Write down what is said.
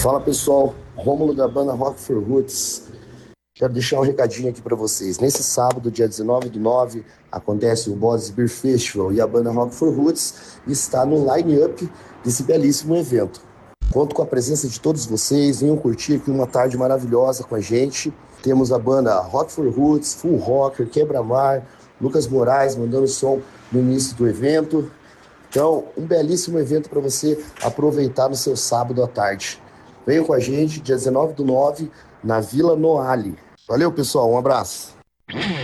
Fala pessoal, Rômulo da banda Rock for Roots. Quero deixar um recadinho aqui para vocês. Nesse sábado, dia 19/9, acontece o Bozes Beer Festival e a banda Rock for Roots está no line-up desse belíssimo evento. Conto com a presença de todos vocês, venham curtir aqui uma tarde maravilhosa com a gente. Temos a banda Rock for Roots, Full Rocker, Quebra-Mar, Lucas Moraes mandando som no início do evento. Então, um belíssimo evento para você aproveitar no seu sábado à tarde. Venham com a gente, dia 19/9, na Vila Noale. Valeu, pessoal. Um abraço.